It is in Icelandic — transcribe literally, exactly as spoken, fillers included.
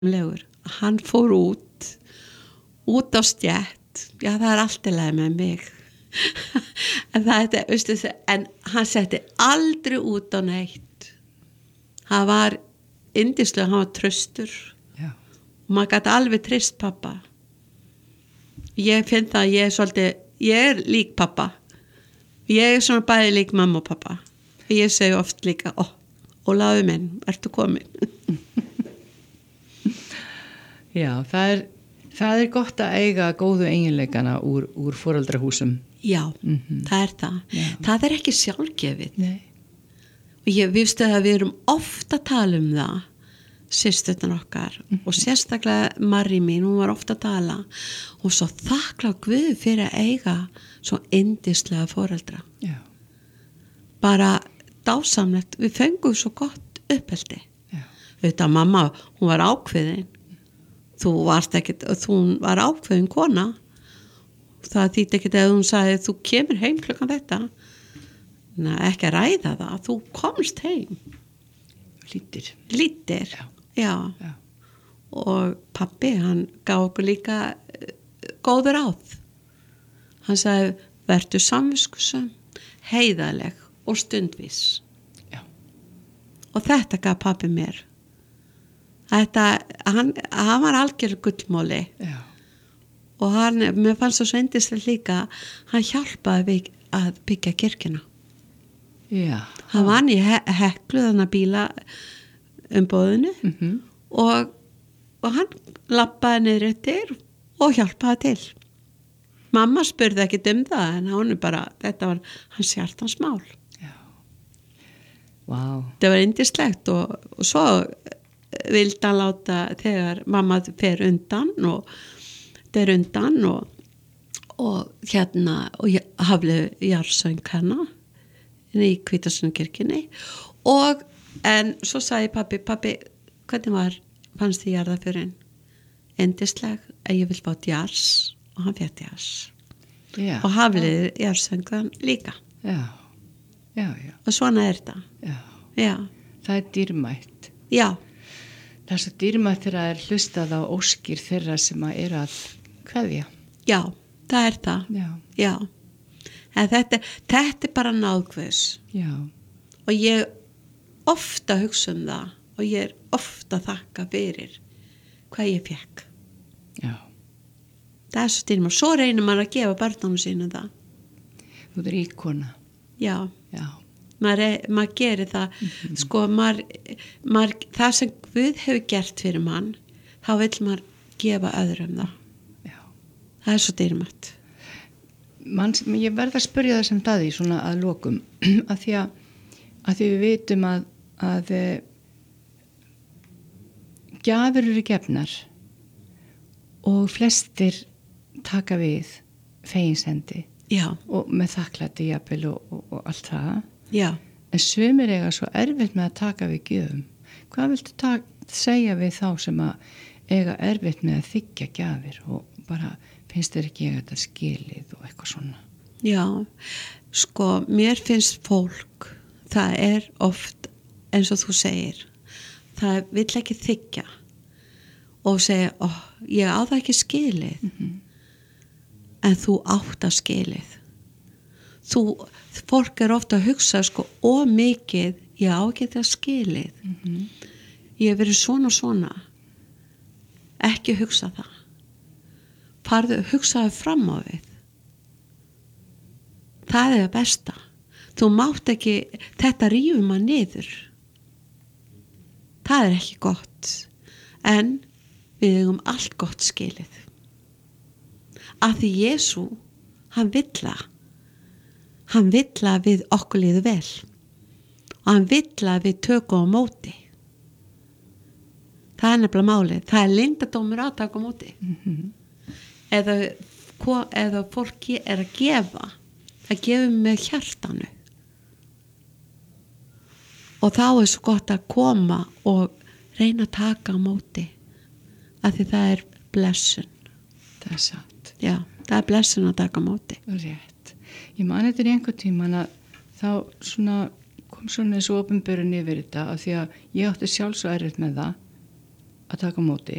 legur. Hann fór út út á stjætt, já það er allt í lagi með mig en það er, veistu, en hann setti aldrei út á neitt. Hann var yndislega, hann var traustur Já. og maður gæti alveg treyst pappa. Ég finn það að ég er svolítið, ég er lík pappa, ég er svona bæði lík mamma og pappa. Ég segi oft líka, ó, Ólafur minn, ertu komin? Já, það er, það er gott að eiga góðu eiginleikana úr, úr foreldrahúsum. Já, Mhm. það er það. Já. Það er ekki sjálfgefið. Nei. Og ég viðstu að við erum ofta að tala um það, systurnar okkar, og sérstaklega Marri mín, hún var ofta að tala, og svo þakklátt Guð fyrir að eiga svo yndislega foreldra. Já. Bara dásamlegt, við fengum svo gott uppeldi. Já. Þetta mamma, hún var ákveðin, þú varst ekkit, þú var ákveðin kona, það þýtti ekkit að hún sagði, þú kemur heim klukkan þetta, Nei, ekki að ræða það, þú komst heim. Lítir. Lítir, Já. já. Já. Og pappi, hann gaf okkur líka eh, góður áð. Hann sagði, vertu samviskusum, heiðaleg og stundvís. Já. Og þetta gaf pappi mér. Þetta, hann, hann var algjör gullmóli. Já. Og hann, mér fannst það svo yndislega líka, hann hjálpaði við að byggja kirkjuna. Já. Hann vann í he heklu þannig að bíla um bóðinu Mhm. og, og hann lappaði niður eftir og hjálpaði til. Mamma spurði ekkit um það en hann er bara, þetta var hans hjartans mál. Já. Vá. Þetta var yndislegt og, og svo vildi hann láta þegar mamma fer undan og fer undan og, og hérna og hafði jarðsöng hana í Hvítasunnkirkjunni og en svo sagði pappi, pappi, hvernig var fannst þið jarðaförin? Yndisleg að ég vil fá djars og hann fékk djars Já. og hafliði jarðsöngan líka Já. Já, já. og svona er þetta. Já. Já, Það er dýrmætt. já, Það er svo dýrmætt þegar það er hlustað á óskir þeirra sem að er að kveðja. já, það er það. Já. Já, en þetta, þetta er bara náðgvöðs Já. og ég ofta hugsa um það og ég er ofta að þakka fyrir hvað ég fekk. Já. Það er svo dýrmætt. Svo reynir maður að gefa barnunum sínum það. Þú er íkona. Já, Já. maður, er, maður gerir það. Sko, maður, maður, það sem Guð hefur gert fyrir mann, þá vill maður gefa öðrum það. Já. Það er svo dýrmætt. Man, ég verð að spyrja þessum daði svona að lokum að því að, að því við vitum að, að e, gjafir eru gefnar og flestir taka við feginsendi Já, og með þakklæti jafnvel og, og, og allt það já. en sumir eiga svo erfitt með að taka við gjöfum. Hvað viltu tak, segja við þá sem að eiga erfitt með að þiggja gjafir og bara finnst þér ekki eiga þetta skilið og eitthvað svona? Já, sko, mér finnst fólk, það er oft, eins og þú segir, það vill ekki þiggja og segja, ó, ég á það ekki skilið, Mhm. en þú átt að skilið. Þú, fólk er ofta að hugsa, sko, ó mikið, ég á ekki það skilið. Mhm. Ég hef verið svona og svona, ekki hugsa það. Farðu, hugsaðu fram á við. Það er það besta. Þú mátt ekki, þetta rífur maður niður. Það er ekki gott. En við eigum allt gott skilið. Af því Jesú, hann vill að. Hann vill að við okkur líður vel. Og hann vill að við tökum á móti. Það er nefnilega málið. Það er leyndardómur að taka á móti. Mhm. Eða, eða fólki er að gefa það gefur með hjartanu og þá er svo gott að koma og reyna að taka á móti af því það er blessun. Það er satt. Já, það er blessun að taka á móti. Rétt. Ég man þetta í einhver tíman að þá svona kom svona þessu opinberun yfir þetta af því að ég átti sjálf svo erfitt með það að taka á móti